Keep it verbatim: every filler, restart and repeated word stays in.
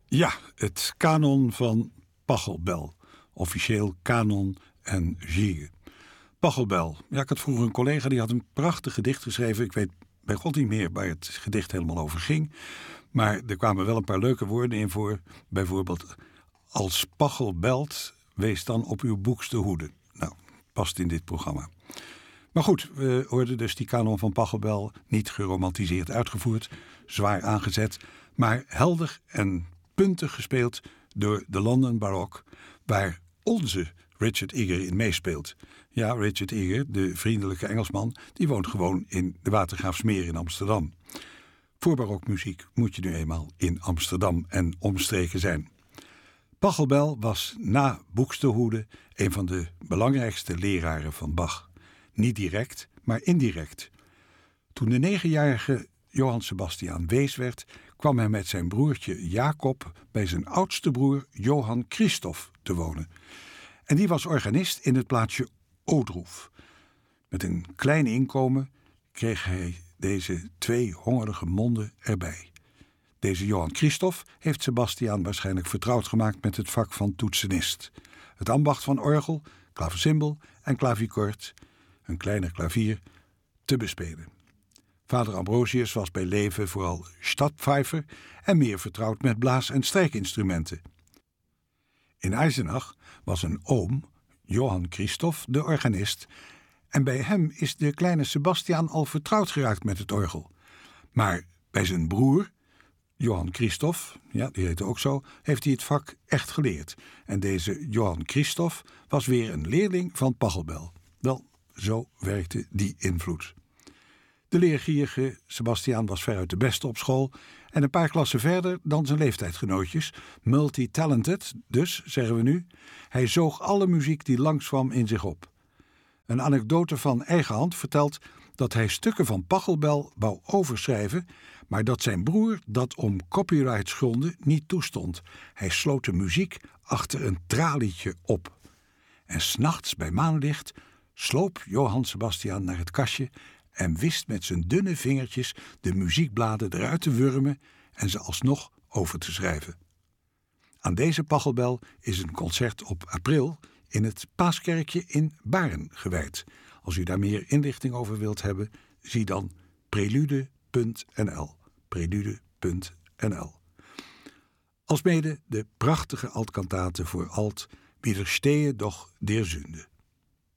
Ja, het kanon van Pachelbel. Officieel kanon en gigue. Pachelbel. Ja, ik had vroeger een collega die had een prachtig gedicht geschreven. Ik weet bij God niet meer waar het gedicht helemaal over ging. Maar er kwamen wel een paar leuke woorden in voor. Bijvoorbeeld, als Pachel belt, wees dan op uw boekste hoede. Nou, past in dit programma. Maar goed, we hoorden dus die kanon van Pachelbel niet geromantiseerd uitgevoerd, zwaar aangezet, maar helder en puntig gespeeld door de London Baroque, waar onze Richard Eger in meespeelt. Ja, Richard Eger, de vriendelijke Engelsman, die woont gewoon in de Watergraafsmeer in Amsterdam. Voor barokmuziek moet je nu eenmaal in Amsterdam en omstreken zijn. Pachelbel was na Buxtehude een van de belangrijkste leraren van Bach. Niet direct, maar indirect. Toen de negenjarige Johann Sebastian wees werd, kwam hij met zijn broertje Jacob bij zijn oudste broer Johann Christoph te wonen. En die was organist in het plaatsje Ohrdruf. Met een klein inkomen kreeg hij deze twee hongerige monden erbij. Deze Johann Christoph heeft Sebastian waarschijnlijk vertrouwd gemaakt met het vak van toetsenist. Het ambacht van orgel, klavecimbal en klaviekord, een kleiner klavier, te bespelen. Vader Ambrosius was bij leven vooral stadpfeifer en meer vertrouwd met blaas- en strijkinstrumenten. In Eisenach was een oom, Johann Christoph, de organist, en bij hem is de kleine Sebastian al vertrouwd geraakt met het orgel. Maar bij zijn broer, Johann Christoph, ja, die heette ook zo, heeft hij het vak echt geleerd. En deze Johann Christoph was weer een leerling van Pachelbel. Wel, zo werkte die invloed. De leergierige Sebastian was veruit de beste op school en een paar klassen verder dan zijn leeftijdsgenootjes. Multi-talented, dus, zeggen we nu. Hij zoog alle muziek die langskwam in zich op. Een anekdote van eigen hand vertelt dat hij stukken van Pachelbel wou overschrijven, maar dat zijn broer dat om copyrightsgronden niet toestond. Hij sloot de muziek achter een tralietje op. En 's nachts bij maanlicht sloop Johann Sebastian naar het kastje en wist met zijn dunne vingertjes de muziekbladen eruit te wurmen en ze alsnog over te schrijven. Aan deze Pachelbel is een concert op april in het Paaskerkje in Baren gewijd. Als u daar meer inlichting over wilt hebben, zie dan prelude punt n l. prelude punt n l. Alsmede de prachtige altkantate voor alt Widerstehe doch der Sünde.